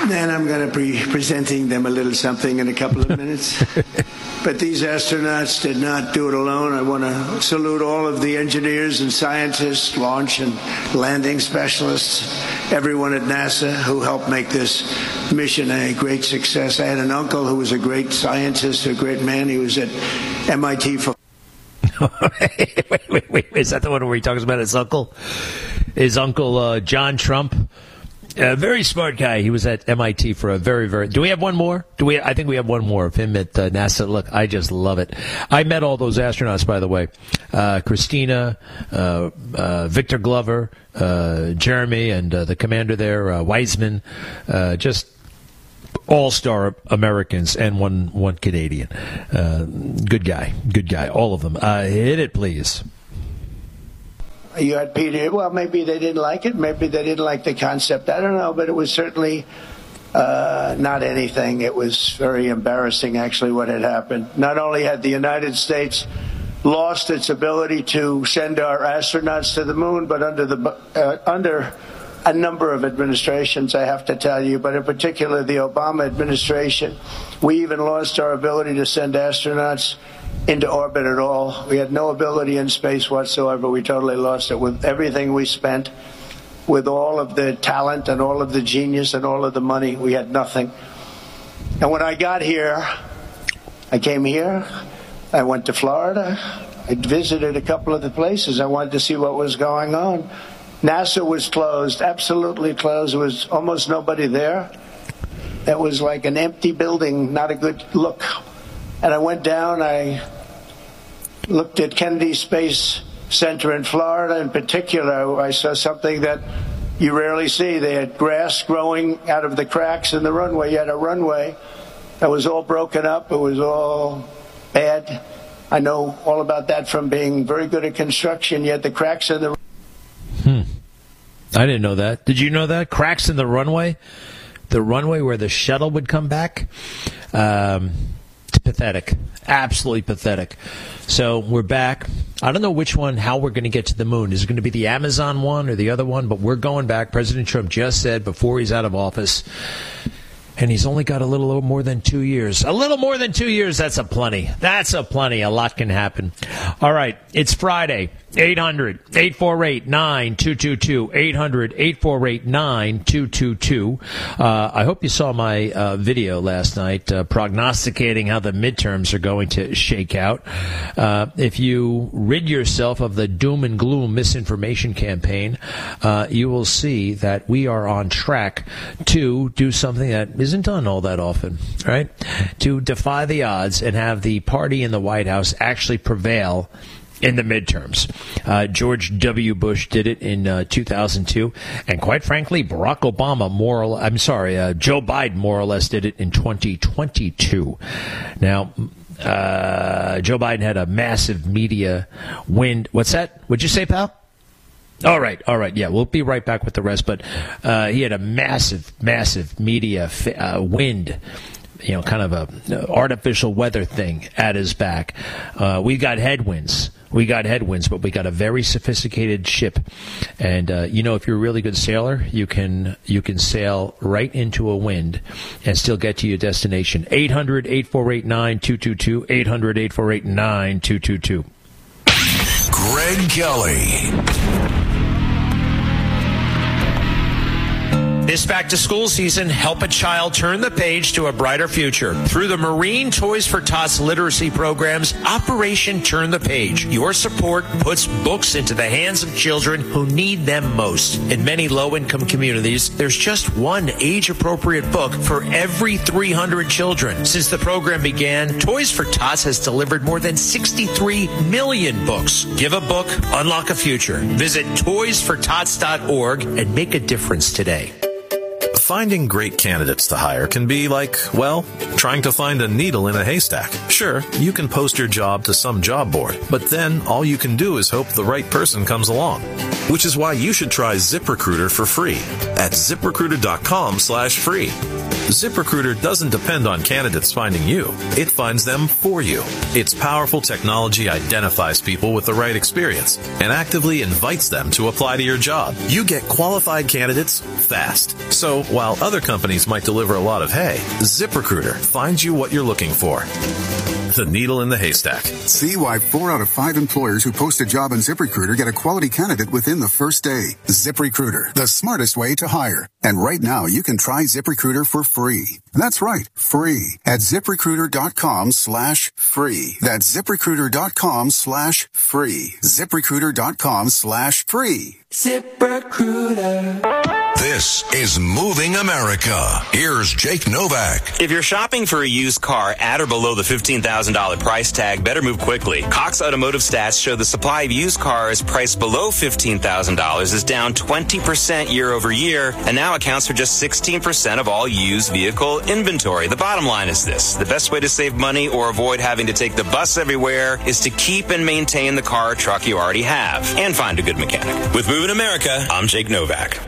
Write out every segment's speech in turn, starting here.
And I'm going to be presenting them a little something in a couple of minutes. But these astronauts did not do it alone. I want to salute all of the engineers and scientists, launch and landing specialists, everyone at NASA who helped make this mission a great success. I had an uncle who was a great scientist, a great man. He was at MIT for... wait. Is that the one where he talks about his uncle? His uncle, John Trump? A very smart guy. He was at MIT for a very... Do we have one more? I think we have one more of him at NASA. Look, I just love it. I met all those astronauts, by the way. Christina, Victor Glover, Jeremy, and the commander there, Wiseman. Just all-star Americans and one Canadian. Good guy. All of them. Hit it, please. You had Peter. Well, maybe they didn't like it. Maybe they didn't like the concept. I don't know, but it was certainly not anything. It was very embarrassing, actually, what had happened. Not only had the United States lost its ability to send our astronauts to the moon, but under a number of administrations, I have to tell you, but in particular the Obama administration, we even lost our ability to send astronauts into orbit at all. We had no ability in space whatsoever. We totally lost it. With everything we spent, with all of the talent and all of the genius and all of the money, we had nothing. And when I got here, I came here, I went to Florida, I visited a couple of the places. I wanted to see what was going on. NASA was closed, absolutely closed. There was almost nobody there. It was like an empty building, not a good look. And I went down, I looked at Kennedy Space Center in Florida in particular. I saw something that you rarely see. They had grass growing out of the cracks in the runway. You had a runway that was all broken up. It was all bad. I know all about that from being very good at construction. You had the cracks in the... I didn't know that. Did you know that? Cracks in the runway? The runway where the shuttle would come back? It's pathetic. Absolutely pathetic. So we're back. I don't know how we're going to get to the moon. Is it going to be the Amazon one or the other one? But we're going back. President Trump just said before he's out of office, and he's only got a little more than 2 years. A little more than 2 years, that's a plenty. That's a plenty. A lot can happen. All right, it's Friday. 800-848-9222. 800-848-9222. I hope you saw my video last night prognosticating how the midterms are going to shake out. If you rid yourself of the doom and gloom misinformation campaign, you will see that we are on track to do something that isn't done all that often, right? To defy the odds and have the party in the White House actually prevail in the midterms. George W. Bush did it in 2002, and quite frankly, Joe Biden more or less did it in 2022. Now, Joe Biden had a massive media wind. What's that? What'd you say, pal? All right. Yeah, we'll be right back with the rest. But he had a massive media wind. Kind of a artificial weather thing at his back. We got headwinds, but we got a very sophisticated ship. And if you're a really good sailor, you can sail right into a wind and still get to your destination. 800-848-9222. 800-848-9222. Greg Kelly. This back-to-school season, help a child turn the page to a brighter future. Through the Marine Toys for Tots literacy programs, Operation Turn the Page. Your support puts books into the hands of children who need them most. In many low-income communities, there's just one age-appropriate book for every 300 children. Since the program began, Toys for Tots has delivered more than 63 million books. Give a book, unlock a future. Visit toysfortots.org and make a difference today. Finding great candidates to hire can be like, trying to find a needle in a haystack. Sure, you can post your job to some job board, but then all you can do is hope the right person comes along. Which is why you should try ZipRecruiter for free at ZipRecruiter.com/free. ZipRecruiter doesn't depend on candidates finding you. It finds them for you. Its powerful technology identifies people with the right experience and actively invites them to apply to your job. You get qualified candidates fast. So while other companies might deliver a lot of hay, ZipRecruiter finds you what you're looking for. The needle in the haystack. See why 4 out of 5 employers who post a job on ZipRecruiter get a quality candidate within the first day. ZipRecruiter, the smartest way to hire. And right now, you can try ZipRecruiter for free. That's right, free at ZipRecruiter.com/free. That's ZipRecruiter.com/free. ZipRecruiter.com/free. ZipRecruiter. This is Moving America. Here's Jake Novak. If you're shopping for a used car at or below the $15,000 price tag, better move quickly. Cox Automotive stats show the supply of used cars priced below $15,000 is down 20% year over year and now accounts for just 16% of all used vehicle inventory. The bottom line is this: the best way to save money or avoid having to take the bus everywhere is to keep and maintain the car or truck you already have and find a good mechanic. With Moving America, I'm Jake Novak.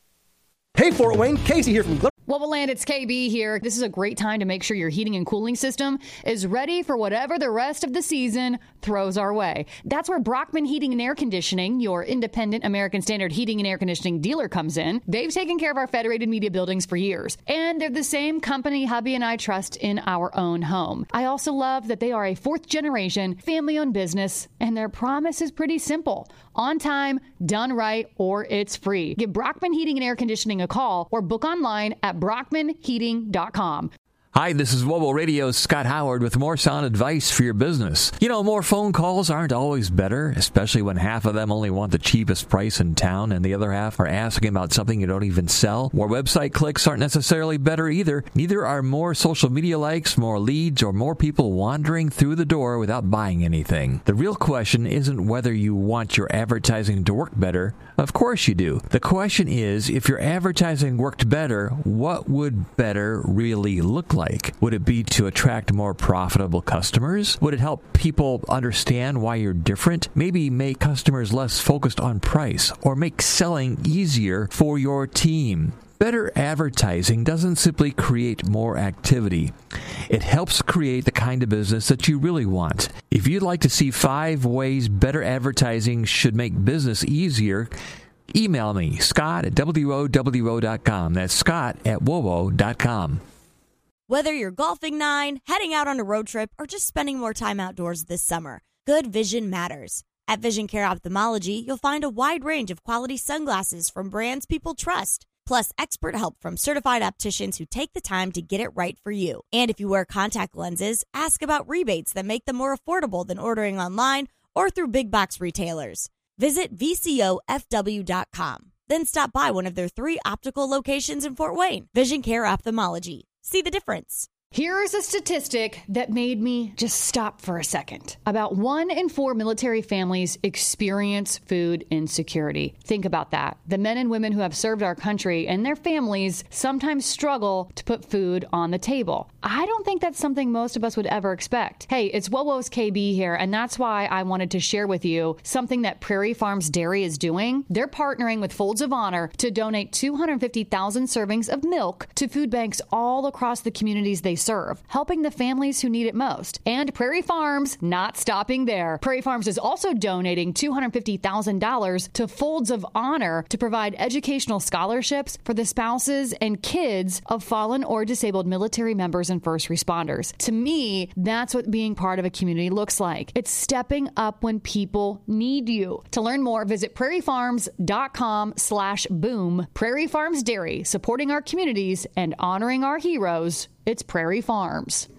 Hey, Fort Wayne, Casey here from Wobbleland, it's KB here. This is a great time to make sure your heating and cooling system is ready for whatever the rest of the season throws our way. That's where Brockman Heating and Air Conditioning, your independent American Standard heating and air conditioning dealer, comes in. They've taken care of our Federated Media buildings for years, and they're the same company hubby and I trust in our own home. I also love that they are a fourth-generation, family-owned business, and their promise is pretty simple: on time, done right, or it's free. Give Brockman Heating and Air Conditioning a call or book online at brockmanheating.com. Hi, this is Wobo Radio's Scott Howard with more sound advice for your business. You know, more phone calls aren't always better, especially when half of them only want the cheapest price in town and the other half are asking about something you don't even sell. More website clicks aren't necessarily better either. Neither are more social media likes, more leads, or more people wandering through the door without buying anything. The real question isn't whether you want your advertising to work better. Of course you do. The question is, if your advertising worked better, what would better really look like? Would it be to attract more profitable customers? Would it help people understand why you're different? Maybe make customers less focused on price, or make selling easier for your team. Better advertising doesn't simply create more activity. It helps create the kind of business that you really want. If you'd like to see 5 ways better advertising should make business easier, email me, scott@wowo.com. That's scott@wowo.com. Whether you're golfing 9, heading out on a road trip, or just spending more time outdoors this summer, good vision matters. At Vision Care Ophthalmology, you'll find a wide range of quality sunglasses from brands people trust, plus expert help from certified opticians who take the time to get it right for you. And if you wear contact lenses, ask about rebates that make them more affordable than ordering online or through big box retailers. Visit VCOFW.com. Then stop by one of their 3 optical locations in Fort Wayne. Vision Care Ophthalmology. See the difference. Here's a statistic that made me just stop for a second. About 1 in 4 military families experience food insecurity. Think about that. The men and women who have served our country and their families sometimes struggle to put food on the table. I don't think that's something most of us would ever expect. Hey, it's Wowo's KB here, and that's why I wanted to share with you something that Prairie Farms Dairy is doing. They're partnering with Folds of Honor to donate 250,000 servings of milk to food banks all across the communities they serve, helping the families who need it most. And Prairie Farms not stopping there. Prairie Farms is also donating $250,000 to Folds of Honor to provide educational scholarships for the spouses and kids of fallen or disabled military members and first responders. To me, that's what being part of a community looks like. It's stepping up when people need you. To learn more, visit prairiefarms.com/boom. Prairie Farms Dairy, supporting our communities and honoring our heroes. It's Prairie Farms.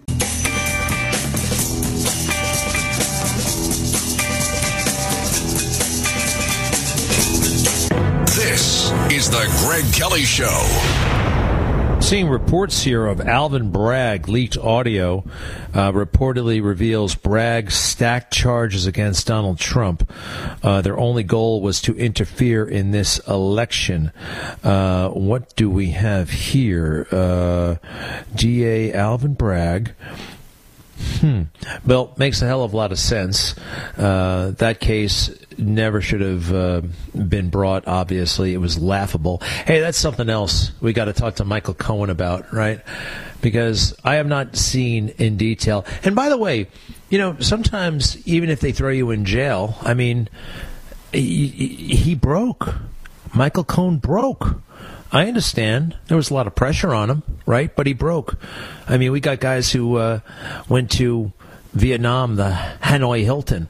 This is the Greg Kelly Show. Seeing reports here of Alvin Bragg leaked audio reportedly reveals Bragg stacked charges against Donald Trump. Their only goal was to interfere in this election. What do we have here? DA Alvin Bragg Well, makes a hell of a lot of sense. That case never should have been brought, obviously. It was laughable. Hey, that's something else we got to talk to Michael Cohen about, right? Because I have not seen in detail. And by the way, sometimes even if they throw you in jail, I mean, he broke. Michael Cohen broke. I understand there was a lot of pressure on him, right? But he broke. I mean, we got guys who went to Vietnam, the Hanoi Hilton,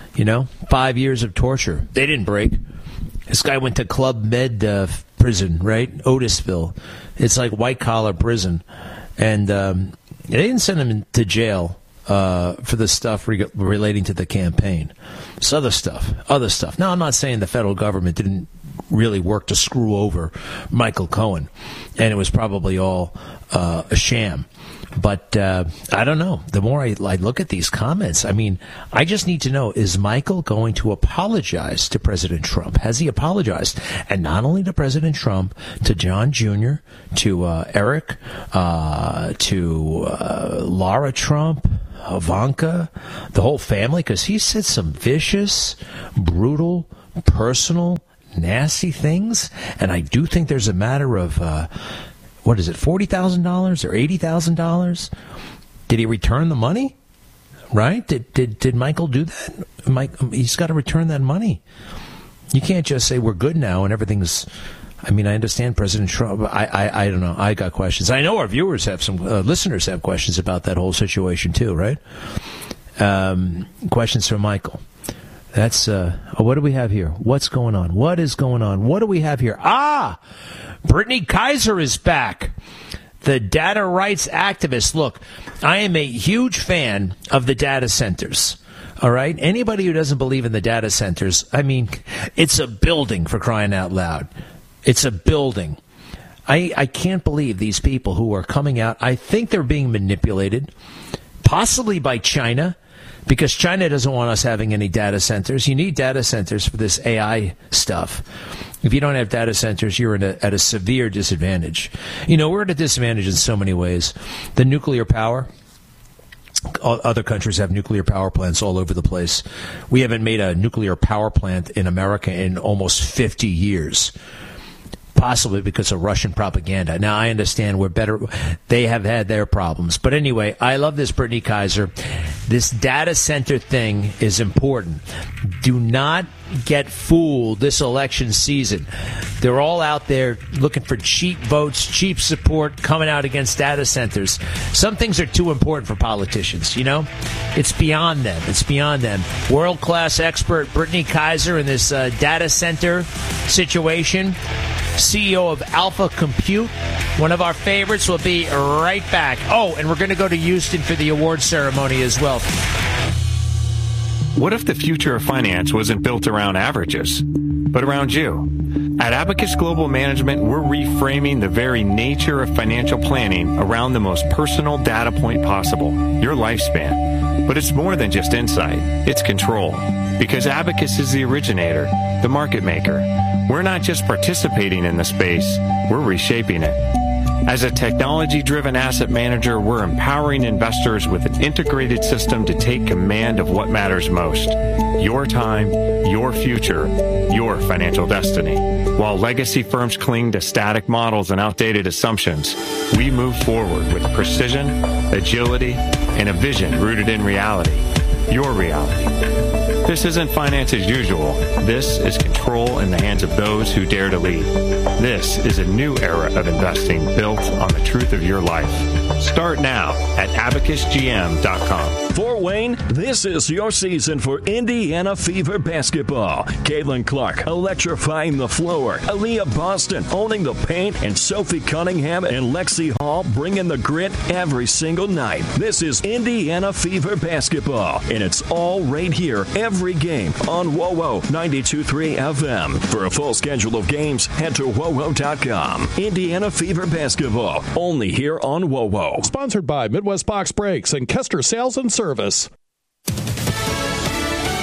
5 years of torture. They didn't break. This guy went to Club Med prison, right? Otisville. It's like white-collar prison. And they didn't send him to jail for the stuff relating to the campaign. It's other stuff. Now, I'm not saying the federal government didn't really work to screw over Michael Cohen, and it was probably all a sham. But I don't know. The more I look at these comments, I mean, I just need to know, is Michael going to apologize to President Trump? Has he apologized? And not only to President Trump, to John Jr., to Eric, to Laura Trump, Ivanka, the whole family, because he said some vicious, brutal, personal, nasty things. And I do think there's a matter of, what is it, $40,000 or $80,000? Did he return the money? Right? Did Michael do that? He's got to return that money. You can't just say we're good now and everything's. I mean, I understand President Trump. I don't know. I got questions. I know our viewers have some listeners have questions about that whole situation too, right? Questions from Michael. That's what do we have here? What's going on? What is going on? What do we have here? Brittany Kaiser is back. The data rights activist. Look, I am a huge fan of the data centers. All right? Anybody who doesn't believe in the data centers, I mean, it's a building, for crying out loud. It's a building. I can't believe these people who are coming out. I think they're being manipulated, possibly by China, because China doesn't want us having any data centers. You need data centers for this AI stuff. If you don't have data centers, you're at a severe disadvantage. We're at a disadvantage in so many ways. The nuclear power. Other countries have nuclear power plants all over the place. We haven't made a nuclear power plant in America in almost 50 years. Possibly because of Russian propaganda. Now, I understand we're better. They have had their problems. But anyway, I love this, Brittany Kaiser. This data center thing is important. Do not get fooled this election season. They're all out there looking for cheap votes, cheap support, coming out against data centers. Some things are too important for politicians, It's beyond them. It's beyond them. World-class expert Brittany Kaiser in this data center situation. CEO of Alpha Compute. One of our favorites will be right back. Oh, and we're going to go to Houston for the award ceremony as well. What if the future of finance wasn't built around averages, but around you? At Abacus Global Management, we're reframing the very nature of financial planning around the most personal data point possible, your lifespan. But it's more than just insight, it's control. Because Abacus is the originator, the market maker. We're not just participating in the space, we're reshaping it. As a technology-driven asset manager, we're empowering investors with an integrated system to take command of what matters most. Your time, your future, your financial destiny. While legacy firms cling to static models and outdated assumptions, we move forward with precision, agility, and a vision rooted in reality. Your reality. This isn't finance as usual. This is control in the hands of those who dare to lead. This is a new era of investing built on the truth of your life. Start now at abacusgm.com. Fort Wayne, this is your season for Indiana Fever basketball. Caitlin Clark electrifying the floor. Aaliyah Boston owning the paint. And Sophie Cunningham and Lexi Hall bringing the grit every single night. This is Indiana Fever basketball. And it's all right here every game on WOWO 92.3 FM. For a full schedule of games, head to WOWO.com. Indiana Fever basketball, only here on WOWO. Sponsored by Midwest Box Brakes and Kester Sales and Service. Box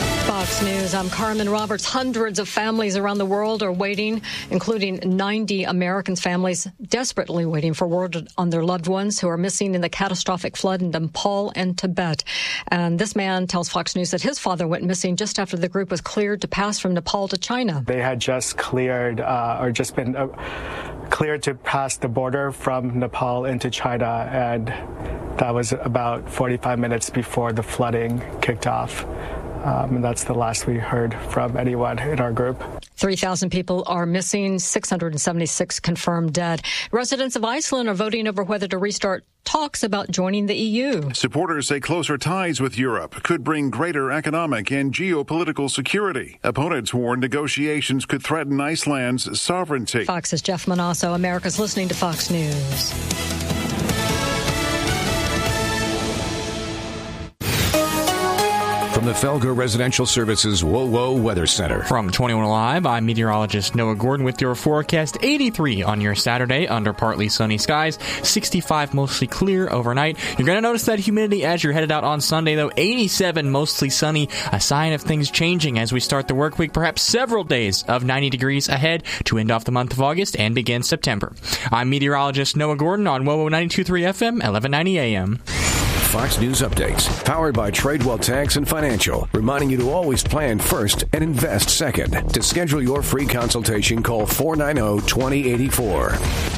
Fox News, I'm Carmen Roberts. Hundreds of families around the world are waiting, including 90 American families desperately waiting for word on their loved ones who are missing in the catastrophic flood in Nepal and Tibet. And this man tells Fox News that his father went missing just after the group was cleared to pass from Nepal to China. They had just cleared cleared to pass the border from Nepal into China, and that was about 45 minutes before the flooding kicked off. And that's the last we heard from anyone in our group. 3,000 people are missing, 676 confirmed dead. Residents of Iceland are voting over whether to restart talks about joining the EU. Supporters say closer ties with Europe could bring greater economic and geopolitical security. Opponents warn negotiations could threaten Iceland's sovereignty. Fox's Jeff Manasso. America's listening to Fox News. From the Felger Residential Services WOWO Weather Center. From 21 Live, I'm meteorologist Noah Gordon with your forecast. 83 on your Saturday under partly sunny skies. 65 mostly clear overnight. You're going to notice that humidity as you're headed out on Sunday, though. 87 mostly sunny. A sign of things changing as we start the work week. Perhaps several days of 90 degrees ahead to end off the month of August and begin September. I'm meteorologist Noah Gordon on WOWO 92.3 FM, 1190 AM. Fox News Updates, powered by Tradewell Tax and Financial, reminding you to always plan first and invest second. To schedule your free consultation, call 490-2084.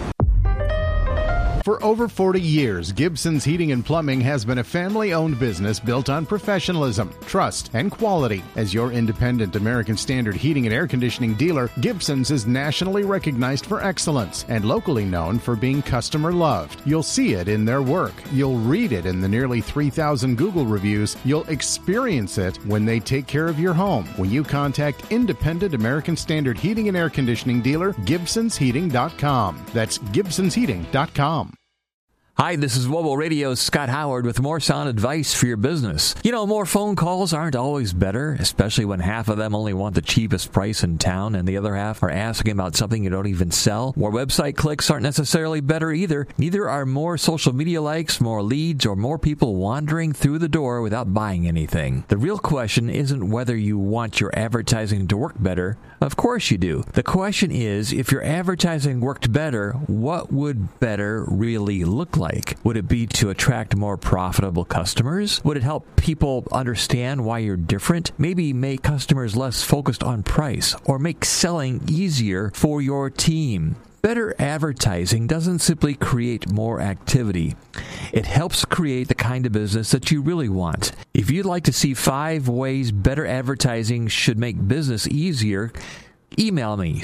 For over 40 years, Gibson's Heating and Plumbing has been a family-owned business built on professionalism, trust, and quality. As your independent American Standard heating and air conditioning dealer, Gibson's is nationally recognized for excellence and locally known for being customer-loved. You'll see it in their work. You'll read it in the nearly 3,000 Google reviews. You'll experience it when they take care of your home. When you contact independent American Standard heating and air conditioning dealer, GibsonsHeating.com. That's GibsonsHeating.com. Hi, this is WOWO Radio's Scott Howard with more sound advice for your business. You know, more phone calls aren't always better, especially when half of them only want the cheapest price in town and the other half are asking about something you don't even sell. More website clicks aren't necessarily better either. Neither are more social media likes, more leads, or more people wandering through the door without buying anything. The real question isn't whether you want your advertising to work better. Of course you do. The question is, if your advertising worked better, what would better really look like? Would it be to attract more profitable customers? Would it help people understand why you're different? Maybe make customers less focused on price or make selling easier for your team. Better advertising doesn't simply create more activity. It helps create the kind of business that you really want. If you'd like to see 5 ways better advertising should make business easier, email me,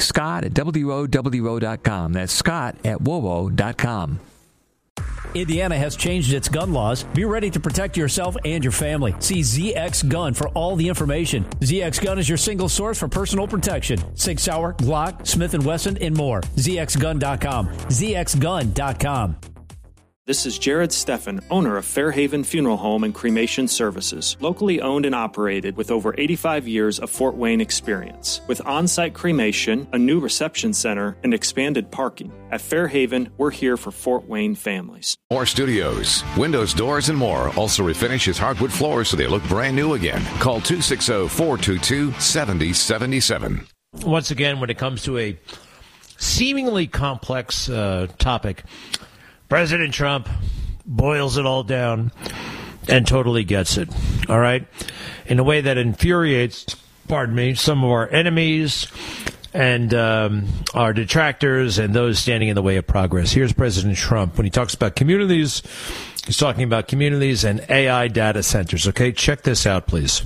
Scott@WOWO.com. That's Scott@WOWO.com. Indiana has changed its gun laws. Be ready to protect yourself and your family. See ZX Gun for all the information. ZX Gun is your single source for personal protection. Sig Sauer, Glock, Smith & Wesson, and more. ZXGun.com. ZXGun.com. This is Jared Steffen, owner of Fairhaven Funeral Home and Cremation Services, locally owned and operated with over 85 years of Fort Wayne experience. With on-site cremation, a new reception center, and expanded parking. At Fairhaven, we're here for Fort Wayne families. More studios, windows, doors, and more. Also refinishes hardwood floors so they look brand new again. Call 260-422-7077. Once again, when it comes to a seemingly complex topic, President Trump boils it all down and totally gets it, all right, in a way that infuriates, some of our enemies and our detractors and those standing in the way of progress. Here's President Trump. When he talks about communities, he's talking about communities and AI data centers, okay? Check this out, please.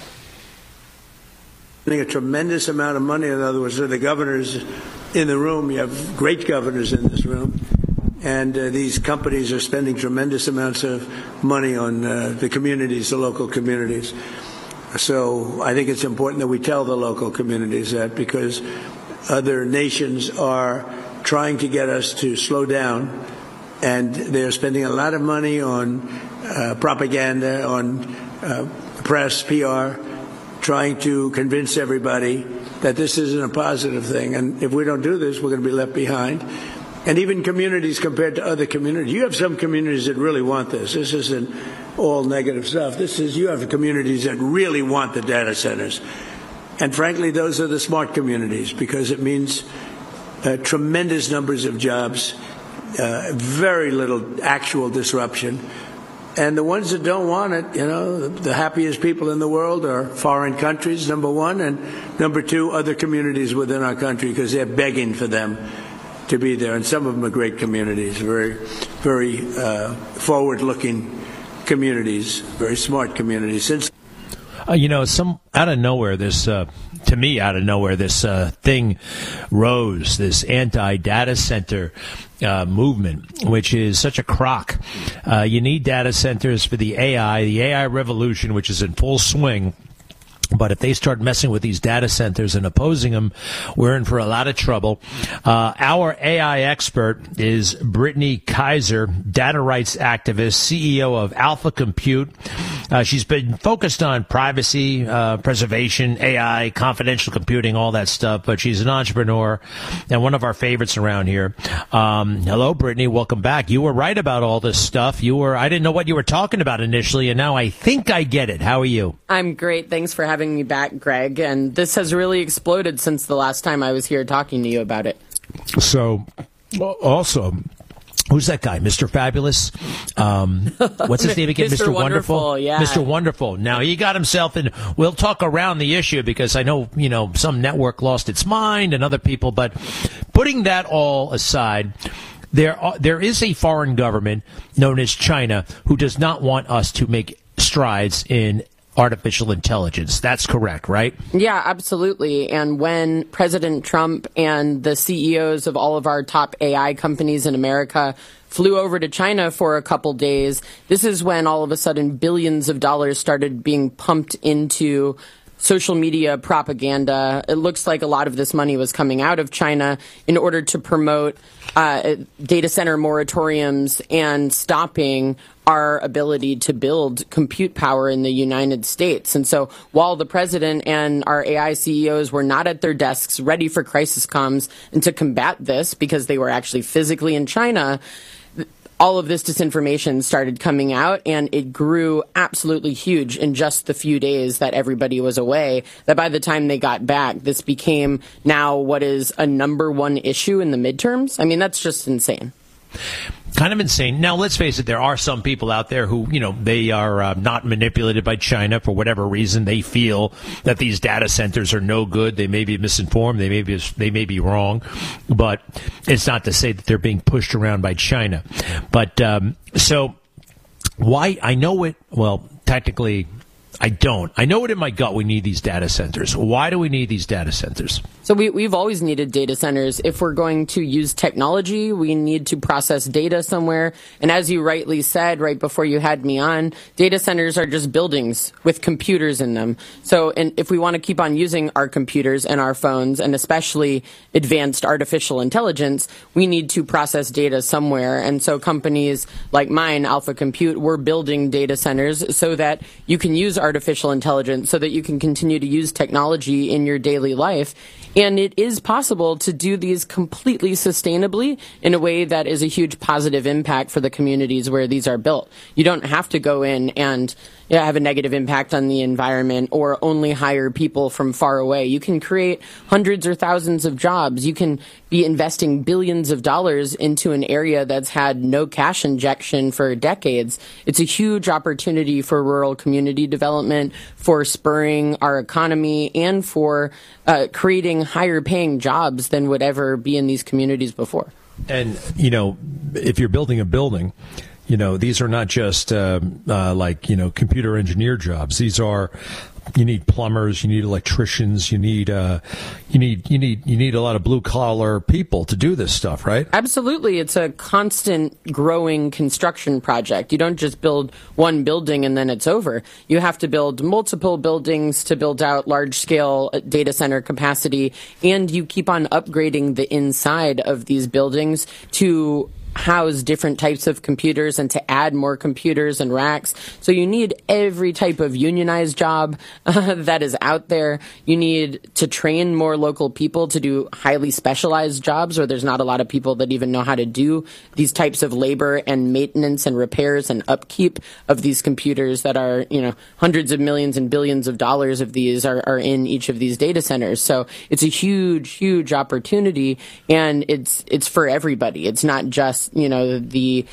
A tremendous amount of money. In other words, the governors in the room, you have great governors in this room. And these companies are spending tremendous amounts of money on the communities, the local communities. So I think it's important that we tell the local communities that, because other nations are trying to get us to slow down, and they're spending a lot of money on propaganda, on press, PR, trying to convince everybody that this isn't a positive thing. And if we don't do this, we're going to be left behind. And even communities compared to other communities. You have some communities that really want this. This isn't all negative stuff. You have communities that really want the data centers. And frankly, those are the smart communities because it means tremendous numbers of jobs, very little actual disruption. And the ones that don't want it, the happiest people in the world are foreign countries, number one, and number two, other communities within our country because they're begging for them to be there. And some of them are great communities, very, very forward-looking communities, very smart communities. Out of nowhere, this thing rose, this anti-data center movement, which is such a crock. You need data centers for the AI revolution, which is in full swing. But if they start messing with these data centers and opposing them, we're in for a lot of trouble. Our AI expert is Brittany Kaiser, data rights activist, CEO of Alpha Compute. She's been focused on privacy, preservation, AI, confidential computing, all that stuff. But she's an entrepreneur and one of our favorites around here. Hello, Brittany. Welcome back. You were right about all this stuff. I didn't know what you were talking about initially, and now I think I get it. How are you? I'm great. Thanks for having me back, Greg. And this has really exploded since the last time I was here talking to you about it. So, also, who's that guy? Mr. Fabulous? What's his name again? Mr. Wonderful? Yeah. Mr. Wonderful. Now, he got himself in. We'll talk around the issue because I know, some network lost its mind and other people. But putting that all aside, there is a foreign government known as China who does not want us to make strides in artificial intelligence. That's correct, right? Yeah, absolutely. And when President Trump and the CEOs of all of our top AI companies in America flew over to China for a couple days, this is when all of a sudden billions of dollars started being pumped into social media propaganda. It looks like a lot of this money was coming out of China in order to promote data center moratoriums and stopping our ability to build compute power in the United States. And so while the president and our AI CEOs were not at their desks ready for crisis comms and to combat this because they were actually physically in China, all of this disinformation started coming out, and it grew absolutely huge in just the few days that everybody was away, that by the time they got back, this became now what is a number one issue in the midterms. I mean, that's just insane. Kind of insane. Now, let's face it, there are some people out there who, they are not manipulated by China for whatever reason. They feel that these data centers are no good. They may be misinformed. They may be wrong. But it's not to say that they're being pushed around by China. But so why? I know it. Well, technically, I don't. I know it in my gut. We need these data centers. Why do we need these data centers? So we've always needed data centers. If we're going to use technology, we need to process data somewhere. And as you rightly said right before you had me on, data centers are just buildings with computers in them. So and if we want to keep on using our computers and our phones, and especially advanced artificial intelligence, we need to process data somewhere. And so companies like mine, Alpha Compute, we're building data centers so that you can use artificial intelligence, so that you can continue to use technology in your daily life. And it is possible to do these completely sustainably in a way that is a huge positive impact for the communities where these are built. You don't have to go in and have a negative impact on the environment or only hire people from far away. You can create hundreds or thousands of jobs. You can be investing billions of dollars into an area that's had no cash injection for decades. It's a huge opportunity for rural community development, for spurring our economy, and for creating higher paying jobs than would ever be in these communities before. And, if you're building a building, these are not just computer engineer jobs. These are, you need plumbers, you need electricians, you need a lot of blue collar people to do this stuff, right? Absolutely. It's a constant growing construction project. You don't just build one building and then it's over. You have to build multiple buildings to build out large scale data center capacity, and you keep on upgrading the inside of these buildings to house different types of computers and to add more computers and racks. So you need every type of unionized job that is out there. You need to train more local people to do highly specialized jobs where there's not a lot of people that even know how to do these types of labor and maintenance and repairs and upkeep of these computers that are, hundreds of millions and billions of dollars of these are in each of these data centers. So it's a huge, huge opportunity, and it's for everybody. It's not just, the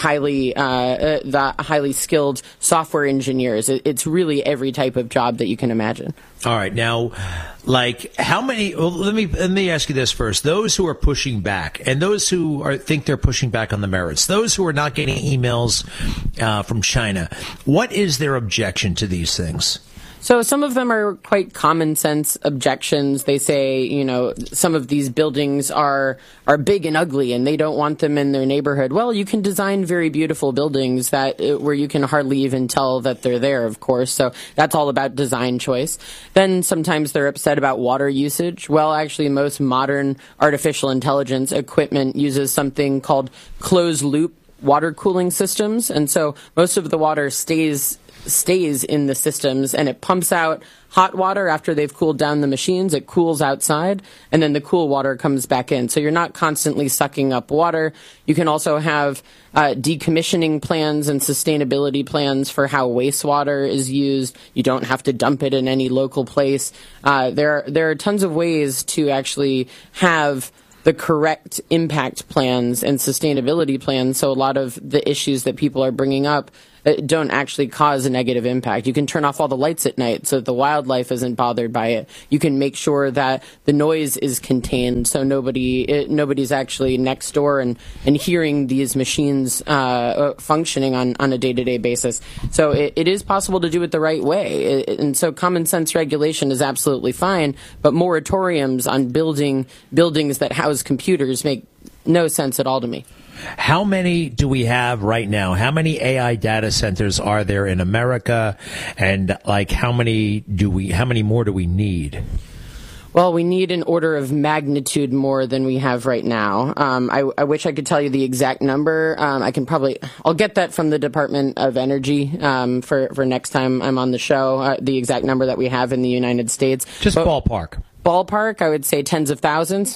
highly skilled software engineers. It's really every type of job that you can imagine. All right. Now, how many, let me ask you this first. Those who are pushing back and those who think they're pushing back on the merits, those who are not getting emails from China, what is their objection to these things? So some of them are quite common sense objections. They say, some of these buildings are big and ugly and they don't want them in their neighborhood. Well, you can design very beautiful buildings where you can hardly even tell that they're there, of course. So that's all about design choice. Then sometimes they're upset about water usage. Well, actually, most modern artificial intelligence equipment uses something called closed loop water cooling systems. And so most of the water stays in the systems, and it pumps out hot water after they've cooled down the machines. It cools outside, and then the cool water comes back in. So you're not constantly sucking up water. You can also have decommissioning plans and sustainability plans for how wastewater is used. You don't have to dump it in any local place. There are tons of ways to actually have the correct impact plans and sustainability plans. So a lot of the issues that people are bringing up don't actually cause a negative impact. You can turn off all the lights at night so that the wildlife isn't bothered by it. You can make sure that the noise is contained so nobody's actually next door and hearing these machines functioning on a day-to-day basis. So it is possible to do it the right way. And so common sense regulation is absolutely fine, but moratoriums on buildings that house computers make no sense at all to me. How many do we have right now? How many AI data centers are there in America? And how many more do we need? Well, we need an order of magnitude more than we have right now. I wish I could tell you the exact number. I'll get that from the Department of Energy for next time I'm on the show, the exact number that we have in the United States. Ballpark. Ballpark, I would say tens of thousands.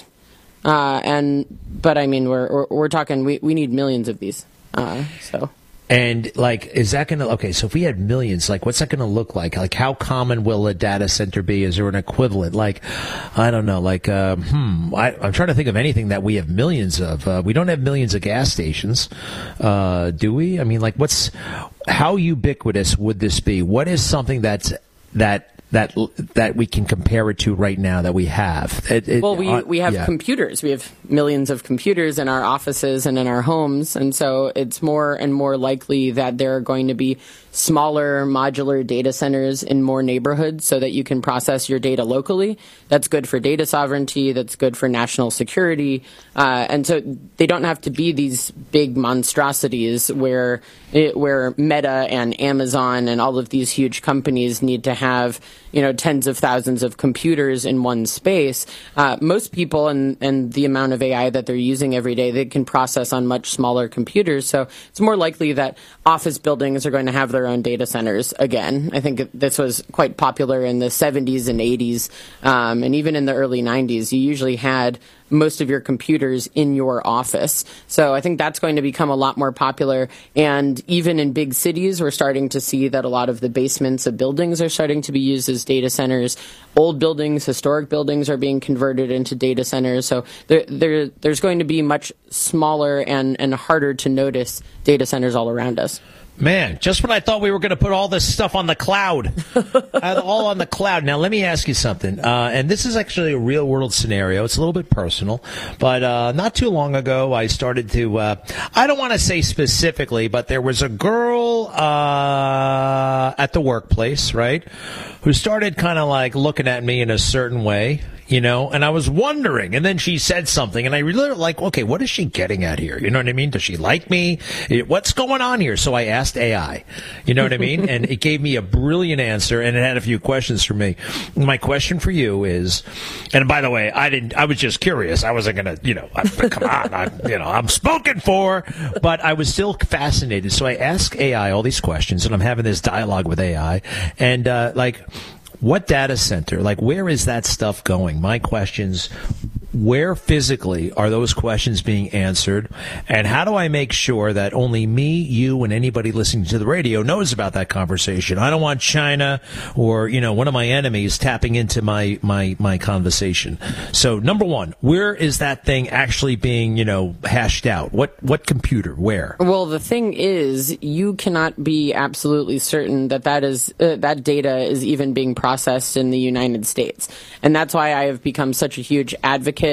But I mean, we're talking, we need millions of these. And is that going to, so if we had millions, what's that going to look like? How common will a data center be? Is there an equivalent? I don't know, I'm trying to think of anything that we have millions of. We don't have millions of gas stations, do we? I mean, how ubiquitous would this be? What is something that we can compare it to right now that we have? We have computers. We have millions of computers in our offices and in our homes, and so it's more and more likely that there are going to be smaller modular data centers in more neighborhoods so that you can process your data locally. That's good for data sovereignty. That's good for national security. And so they don't have to be these big monstrosities where Meta and Amazon and all of these huge companies need to have, tens of thousands of computers in one space. Most people and the amount of AI that they're using every day, they can process on much smaller computers. So it's more likely that office buildings are going to have their own data centers again. I think this was quite popular in the 70s and 80s, and even in the early 90s. You usually had most of your computers in your office. So I think that's going to become a lot more popular. And even in big cities, we're starting to see that a lot of the basements of buildings are starting to be used as data centers. Old buildings, historic buildings are being converted into data centers. So there's going to be much smaller and harder to notice data centers all around us. Man, just when I thought we were going to put all this stuff on the cloud, all on the cloud. Now, let me ask you something. And this is actually a real world scenario. It's a little bit personal, but not too long ago, I started to, I don't want to say specifically, but there was a girl at the workplace, right, who started kind of looking at me in a certain way. And I was wondering, and then she said something, and I really okay, what is she getting at here? You know what I mean? Does she like me? What's going on here? So I asked asked AI. You know what I mean? And it gave me a brilliant answer, and it had a few questions for me. My question for you is, and by the way, I was just curious. I wasn't going to, come on, I'm spoken for, but I was still fascinated. So I asked AI all these questions, and I'm having this dialogue with AI, and what data center, where is that stuff going? My questions, where physically are those questions being answered? And how do I make sure that only me, you, and anybody listening to the radio knows about that conversation? I don't want China or, one of my enemies tapping into my conversation. So, number one, where is that thing actually being, hashed out? What computer? Where? Well, the thing is, you cannot be absolutely certain that that data is even being processed in the United States. And that's why I have become such a huge advocate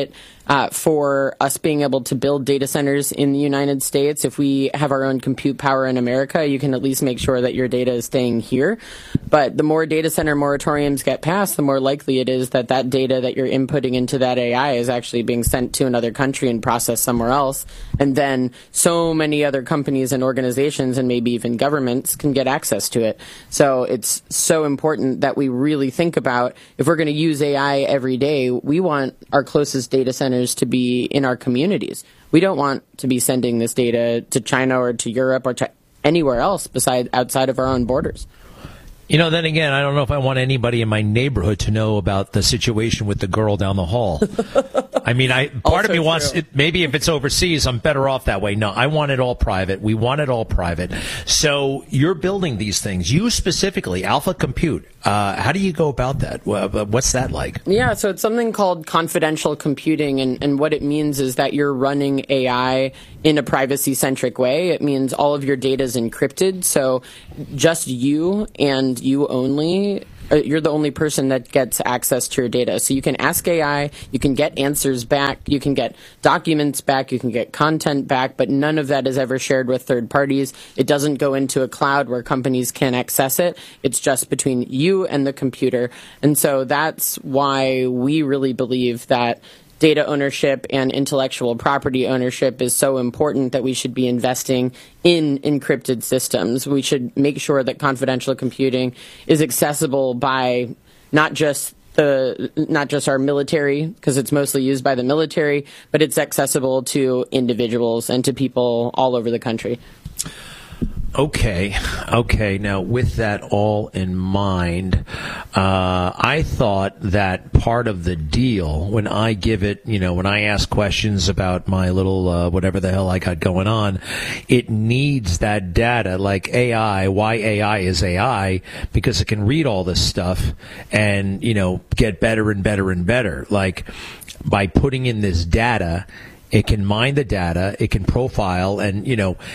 for us being able to build data centers in the United States. If we have our own compute power in America, you can at least make sure that your data is staying here. But the more data center moratoriums get passed, the more likely it is that that data that you're inputting into that AI is actually being sent to another country and processed somewhere else. And then so many other companies and organizations and maybe even governments can get access to it. So it's so important that we really think about, if we're going to use AI every day, we want our closest data centers to be in our communities. We don't want to be sending this data to China or to Europe or to anywhere else outside of our own borders. Then again, I don't know if I want anybody in my neighborhood to know about the situation with the girl down the hall. I mean, part of me wants it. Maybe if it's overseas, I'm better off that way. No, I want it all private. We want it all private. So you're building these things. You specifically, Alpha Compute. How do you go about that? What's that like? Yeah, so it's something called confidential computing, and what it means is that you're running AI in a privacy-centric way. It means all of your data is encrypted, so just you and you only, you're the only person that gets access to your data. So you can ask AI, you can get answers back, you can get documents back, you can get content back, but none of that is ever shared with third parties. It doesn't go into a cloud where companies can access it. It's just between you and the computer. And so that's why we really believe that data ownership and intellectual property ownership is so important, that we should be investing in encrypted systems. We should make sure that confidential computing is accessible by not just our military, because it's mostly used by the military, but it's accessible to individuals and to people all over the country. Okay. Now, with that all in mind, I thought that part of the deal, when I give it, when I ask questions about my little whatever the hell I got going on, it needs that data, like AI. Why AI is AI? Because it can read all this stuff and, get better and better and better. Like, by putting in this data, it can mine the data, it can profile and,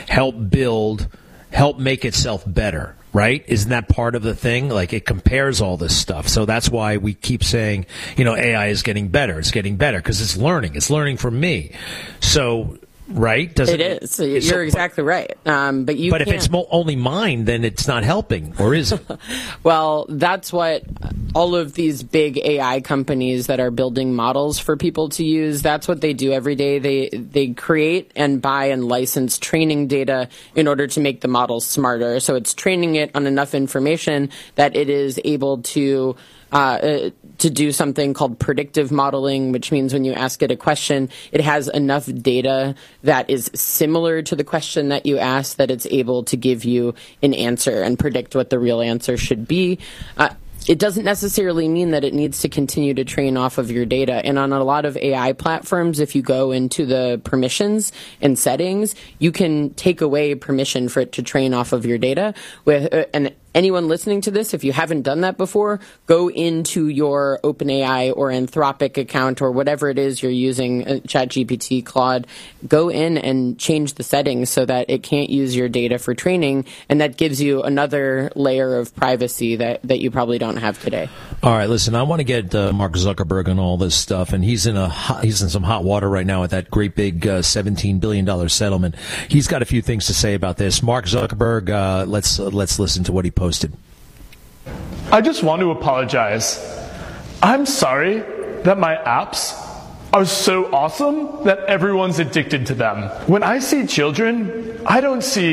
help make itself better, right? Isn't that part of the thing? Like, it compares all this stuff. So that's why we keep saying, AI is getting better. It's getting better because it's learning. It's learning from me. So, right? It is. You're exactly right. But if it's only mine, then it's not helping, or is it? Well, that's what all of these big AI companies that are building models for people to use, that's what they do every day. They create and buy and license training data in order to make the models smarter. So it's training it on enough information that it is able to do something called predictive modeling, which means when you ask it a question, it has enough data that is similar to the question that you asked that it's able to give you an answer and predict what the real answer should be. It doesn't necessarily mean that it needs to continue to train off of your data. And on a lot of AI platforms, if you go into the permissions and settings, you can take away permission for it to train off of your data. And anyone listening to this, if you haven't done that before, go into your OpenAI or Anthropic account or whatever it is you're using, ChatGPT, Claude, go in and change the settings so that it can't use your data for training, and that gives you another layer of privacy that you probably don't have today. All right, listen, I want to get Mark Zuckerberg on all this stuff, and he's in some hot water right now with that great big $17 billion settlement. He's got a few things to say about this. Mark Zuckerberg, let's listen to what he posted. I just want to apologize. I'm sorry that my apps are so awesome that everyone's addicted to them. When I see children, I don't see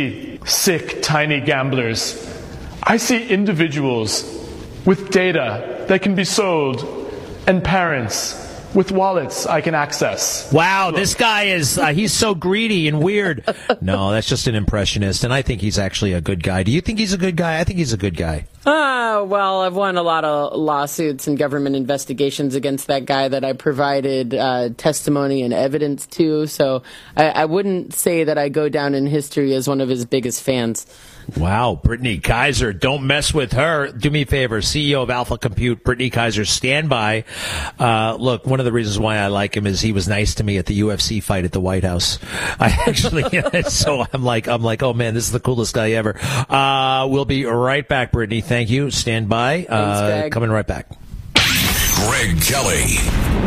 sick, tiny gamblers. I see individuals with data that can be sold and parents with wallets I can access. Wow, this guy is, he's so greedy and weird. No, that's just an impressionist, and I think he's actually a good guy. Do you think he's a good guy? I think he's a good guy. Well, I've won a lot of lawsuits and government investigations against that guy that I provided testimony and evidence to, so I wouldn't say that I go down in history as one of his biggest fans. Wow, Brittany Kaiser, don't mess with her. Do me a favor, CEO of Alpha Compute, Brittany Kaiser, stand by. Look, one of the reasons why I like him is he was nice to me at the UFC fight at the White House. I actually, so I'm like, oh man, this is the coolest guy ever. We'll be right back, Brittany. Thank you. Stand by. Thanks, Greg. Coming right back. Greg Kelly.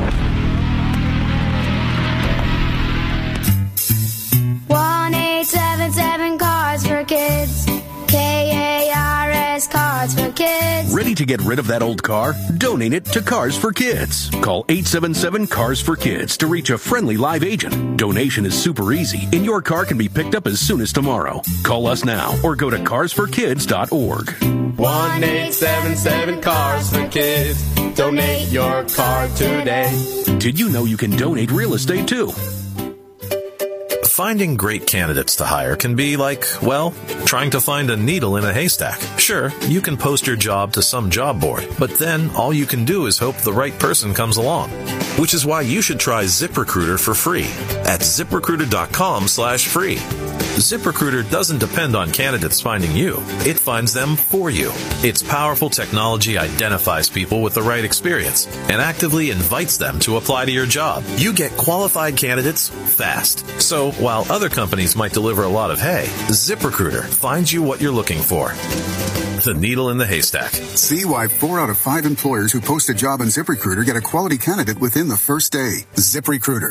1-877 Cards for Kids. KARS Cards for Kids. Ready to get rid of that old car? Donate it to Cars for Kids. Call 877 Cars for Kids to reach a friendly live agent. Donation is super easy, and your car can be picked up as soon as tomorrow. Call us now or go to carsforkids.org. 1-877 Cars for Kids. Donate your car today. Did you know you can donate real estate too? Finding great candidates to hire can be like, well, trying to find a needle in a haystack. Sure, you can post your job to some job board, but then all you can do is hope the right person comes along. Which is why you should try ZipRecruiter for free at ZipRecruiter.com/free. ZipRecruiter doesn't depend on candidates finding you. It finds them for you. Its powerful technology identifies people with the right experience and actively invites them to apply to your job. You get qualified candidates fast. So while other companies might deliver a lot of hay, ZipRecruiter finds you what you're looking for. The needle in the haystack. See why 4 out of 5 employers who post a job on ZipRecruiter get a quality candidate within the first day. ZipRecruiter,